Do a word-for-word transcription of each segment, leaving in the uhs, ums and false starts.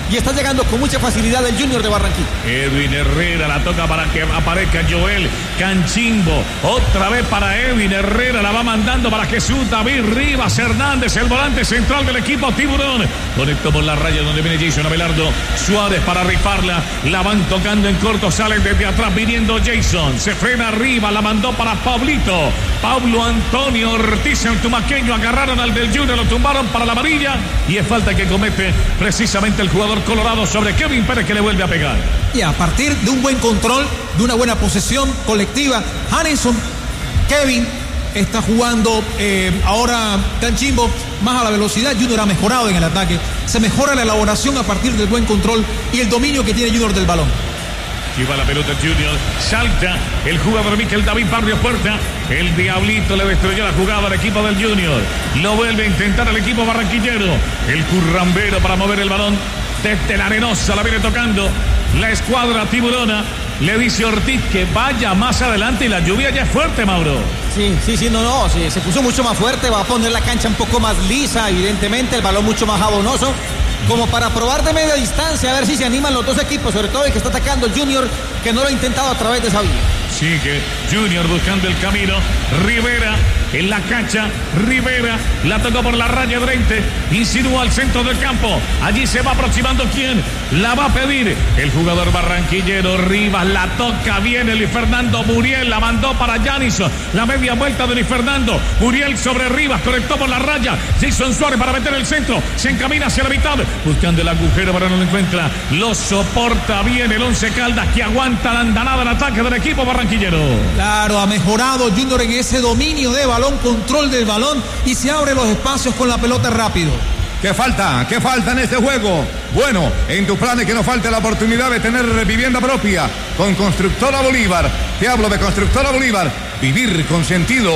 y está llegando con mucha facilidad el Junior de Barranquilla. Edwin Herrera la toca para que aparezca Joel Canchimbo. Otra vez para Edwin Herrera, la va mandando para Jesús David Rivas Hernández, el volante central del equipo Tiburón. Conectó por la raya donde viene Jason Abelardo Suárez para rifarla. La van tocando en corto, salen desde atrás viniendo Jason. Se frena arriba, la mandó para Pablito. Pablo Antonio Ortiz, el tumaqueño, agarraron al del Junior, lo tumbaron para la amarilla y es falta que comete precisamente el jugador colorado sobre Kevin Pérez, que le vuelve a pegar. Y a partir de un buen control, de una buena posesión colectiva, Harrison, Kevin está jugando eh, ahora Canchimbo más a la velocidad. Junior ha mejorado en el ataque, se mejora la elaboración a partir del buen control y el dominio que tiene Junior del balón. Lleva la pelota Junior, salta el jugador Miquel David Barrio Puerta. El Diablito le destruyó la jugada al equipo del Junior. Lo vuelve a intentar el equipo barranquillero. El currambero para mover el balón desde la arenosa, la viene tocando la escuadra tiburona. Le dice Ortiz que vaya más adelante y la lluvia ya es fuerte, Mauro. Sí, sí, sí, no, no, sí, se puso mucho más fuerte, va a poner la cancha un poco más lisa, evidentemente, el balón mucho más jabonoso, como para probar de media distancia, a ver si se animan los dos equipos, sobre todo el que está atacando el Junior, que no lo ha intentado a través de esa vía. Sigue Junior buscando el camino. Rivera en la cancha. Rivera la tocó por la raya frente. Insinúa al centro del campo. Allí se va aproximando. ¿Quién? La va a pedir el jugador barranquillero. Rivas la toca bien. El Fernando Muriel la mandó para Janison. La media vuelta de Luis Fernando. Muriel sobre Rivas. Conectó por la raya. Jason Suárez para meter el centro. Se encamina hacia la mitad. Buscando el agujero, pero no lo encuentra. Lo soporta bien el Once Caldas, que aguanta la andanada en ataque del equipo barranquillero. Claro, ha mejorado Junior en ese dominio de balón, control del balón y se abre los espacios con la pelota rápido. ¿Qué falta? ¿Qué falta en este juego? Bueno, en tus planes que no falte la oportunidad de tener vivienda propia con Constructora Bolívar. Te hablo de Constructora Bolívar. Vivir con sentido.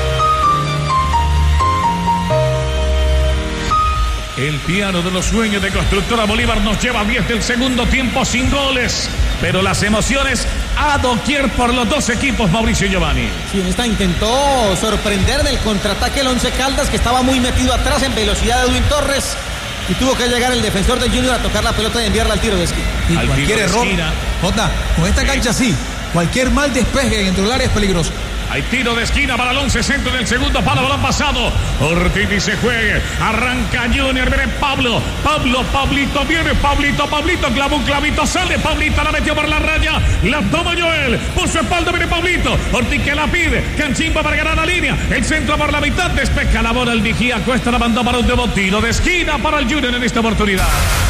El piano de los sueños de Constructora Bolívar nos lleva a diez del segundo tiempo sin goles, pero las emociones a doquier por los dos equipos, Mauricio Giovanni. Sí, en esta intentó sorprender en el contraataque el Once Caldas, que estaba muy metido atrás en velocidad de Edwin Torres, y tuvo que llegar el defensor del Junior a tocar la pelota y enviarla al tiro de esquina. Y al cualquier error, Jota, con esta cancha sí, cualquier mal despeje dentro del área es peligroso. Hay tiro de esquina para el once centro del segundo palo, balón pasado. Ortiz y se juegue. Arranca Junior, viene Pablo. Pablo, Pablito, viene Pablito, Pablito, clavó un clavito, sale Pablito, la metió por la raya. La toma Joel, por su espalda viene Pablito. Ortiz que la pide, Canchimbo para ganar la línea. El centro por la mitad, despeja la bola el vigía. Cuesta la mandó para un debut, tiro de esquina para el Junior en esta oportunidad.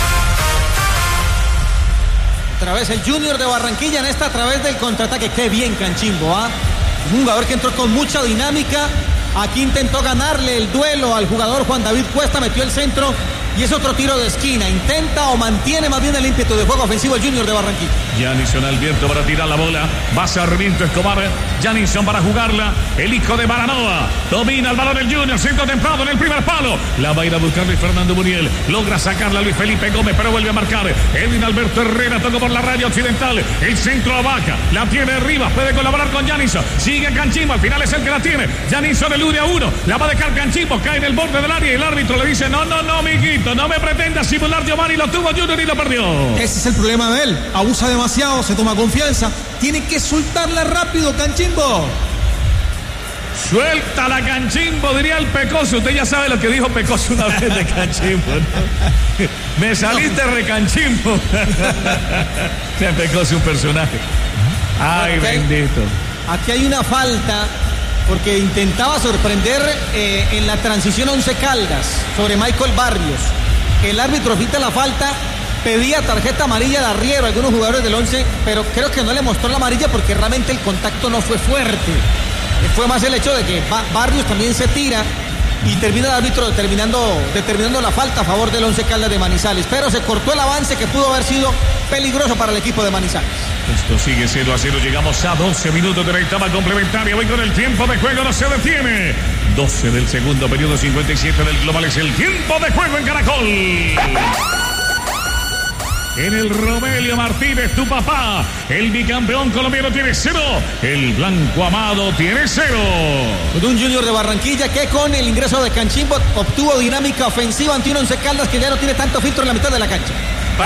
Otra vez el Junior de Barranquilla en esta a través del contraataque. Qué bien Canchimbo, ¿ah? ¿eh? Un jugador que entró con mucha dinámica. Aquí intentó ganarle el duelo al jugador Juan David Cuesta, metió el centro y es otro tiro de esquina. Intenta o mantiene más bien el ímpetu de juego ofensivo el Junior de Barranquilla. Janison al viento para tirar la bola. Va Sarmiento Escobar. Janison para jugarla. El hijo de Baranoa. Domina el balón el Junior. Centro temprano en el primer palo. La va a ir a buscar Luis Fernando Muriel. Logra sacarla Luis Felipe Gómez, pero vuelve a marcar. Edwin Alberto Herrera tocó por la raya occidental. El centro a Vaca. La tiene Rivas. Puede colaborar con Janison. Sigue Canchimbo. Al final es el que la tiene. Janison elude a uno. La va a dejar Canchimbo. Cae en el borde del área y el árbitro le dice: No, no, no, amiguito. No me pretenda simular, Giovanni. Lo tuvo Junior y lo perdió. Ese es el problema de él. Abusa demasiado, se toma confianza. Tiene que soltarla rápido, Canchimbo. Suelta la Canchimbo, diría el Pecoso. Usted ya sabe lo que dijo Pecoso una vez de Canchimbo, ¿no? Me saliste no. Recanchimbo. Se Pecoso un personaje. Ay, aquí bendito. Hay, aquí hay una falta porque intentaba sorprender eh, en la transición Once Caldas sobre Michael Barrios. El árbitro fita la falta, pedía tarjeta amarilla de Arriero a algunos jugadores del Once, pero creo que no le mostró la amarilla porque realmente el contacto no fue fuerte. Fue más el hecho de que Barrios también se tira y termina el árbitro determinando, determinando la falta a favor del Once Caldas de Manizales, pero se cortó el avance que pudo haber sido peligroso para el equipo de Manizales. Esto sigue cero a cero, llegamos a doce minutos de la etapa complementaria. Hoy con el tiempo de juego no se detiene. doce del segundo periodo, cincuenta y siete del global es el tiempo de juego en Caracol. En el Romelio Martínez, tu papá, el bicampeón colombiano tiene cero, el Blanco Amado tiene cero. Un Junior de Barranquilla que con el ingreso de Canchimbo obtuvo dinámica ofensiva ante un Once Caldas que ya no tiene tanto filtro en la mitad de la cancha.